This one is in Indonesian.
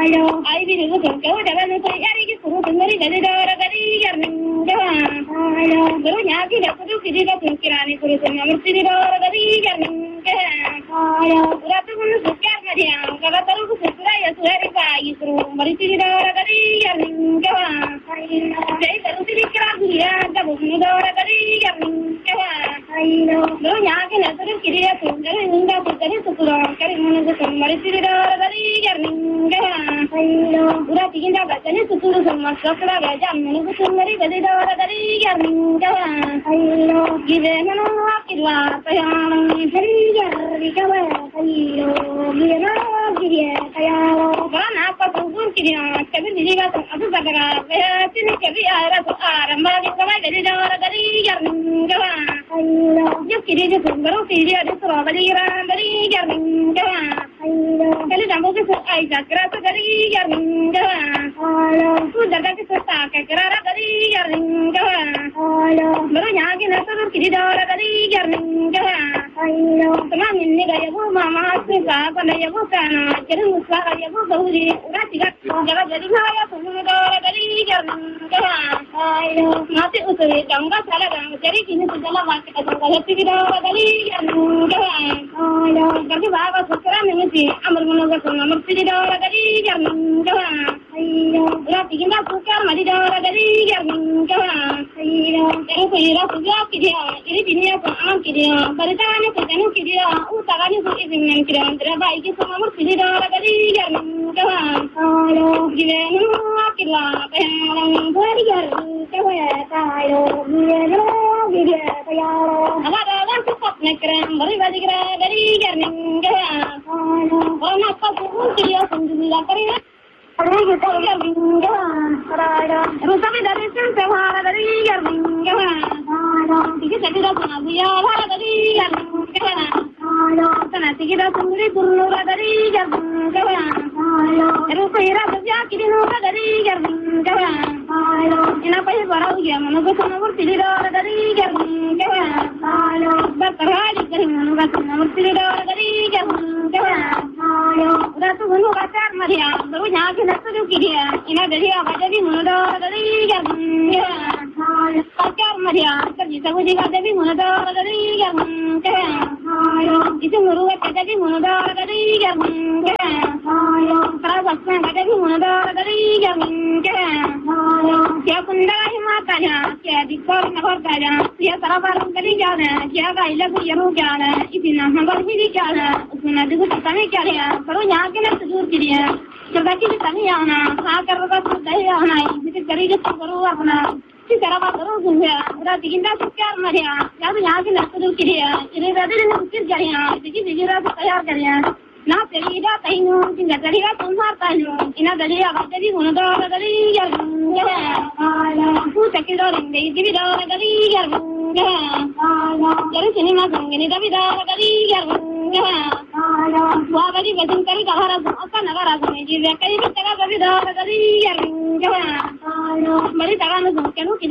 Ai bi du ko ko da ban ko yari ki suru ngari gadi dora gadi yarning jawa. Baru nyaki da kudu kidi da kirani kuru sun amurti di dora gadi yarning jawa. Uratu kun sukar mariya kala taru ku sukra ya suari ka yisru mariti di dora gadi yarning jawa. Jai taru ti kira duriya da bu dora gadi yarning jawa. Baru nyaki da taru kidi da sungari nunda putari sukura kari munu sun mariti di dora gadi yarning jawa. Udah bikin dah bacanya susu sama sokra gajah menunggu sumari gadi dora gadi yarning jawa. Gimana nak kira sayang hari hari kawa ayo gimana kira sayang kan apa pun kira tapi jadi kan aku bagara sini kiri arah tu arah bagi kawai gadi dora gadi yarning jawa. Yuk kiri je baru kiri ada surau gadi yarning jawa. Kali jambu ke ai jakra tu gadi yarning jawa. Tu jaga ke sota ke kerara gadi yarning jawa. Baru nyagi nasu kiri dora gadi yarning jawa. Teman ini gaya bu mama suka pada ya bu kana jadi musa gaya bu bahuri udah tiga jaga jadi saya semua dora gadi yarning jawa. Mati usui jangga salah gang jadi kini segala mati jangga hati dora gadi yarning jawa. Jadi bawa sukra nengi amar menunggu semua mati dora gadi yarning jawa. Udah bikin dah sukar mati dora gadi yarning jawa. Jadi kira sudah kira ini bini apa aman kira beritanya kerjanya kira utakanya tuh izin kira teraba iki semua mati dora gadi yarning jawa. Gimana kira pengen beri yarning jawa tayo gimana kira tayo apa dah cukup nekran beri bagi kira gadi yarning jawa. Kalau nak pun kira sendiri kira. Ada kita yarning jawa. Terus tapi dari sini sehari dari yarning jawa. Tiga jadi dah punya dia hari dari yarning jawa. Karena tiga dah sendiri turun dari yarning jawa. Terus kira kerja kiri nura dari yarning jawa. Ina pasti barang dia menunggu semua pilih dari yarning jawa. Berterhadi dari menunggu semua pilih dari yarning jawa. Udah tuh menunggu pacar Maria baru nyaki nasu dia. Ina dari apa jadi menunggu dari yarning jawa. Pacar Maria kerja sabu juga jadi menunggu dari yarning jawa. Itu menunggu jadi menunggu dari yarning jawa. Kalau pasang jadi menunggu dari yarning jawa. Siapa pun dah matanya, siapa di kolam korbannya, siapa terapar dari jalan, siapa ilah kuyaru jalan, itu nama berhidi jalan, usuna dulu tanya jalan, kalau nyaki nak sedur dia, coba kita tanya ana, akar bapak sudah ana, itu cari je baru apa si terapar baru juga, udah bikin dah sukar Maria, jadi nyaki nak sedur dia, ini tadi dengan sukir jalan, jadi dia rasa tayar jalan. Nah, jadi dah tahu, tinggal jadi dah tumpah tahu. Ina jadi apa jadi menurut dari yarning jawa. Aku cekil orang dari jadi dari yarning jawa. Jadi sini masuk ini tapi dari yarning jawa. Wah, tadi betul kali kahara apa negara ini jadi kayak kita tapi dari yarning jawa. Mari tangan masuk